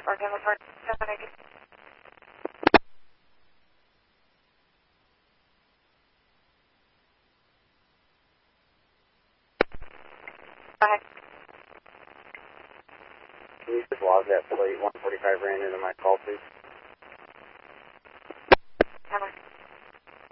Oregon report 780. Go ahead. Can you just log that plate 145 ran into my call, please? Hammer.